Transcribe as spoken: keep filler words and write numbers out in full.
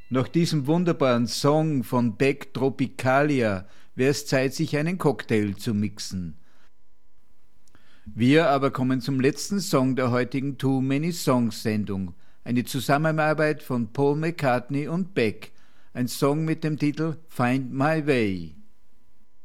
Nach diesem wunderbaren Song von Beck Tropicalia wäre es Zeit, sich einen Cocktail zu mixen. Wir aber kommen zum letzten Song der heutigen Too Many Songs Sendung, eine Zusammenarbeit von Paul McCartney und Beck, ein Song mit dem Titel Find My Way.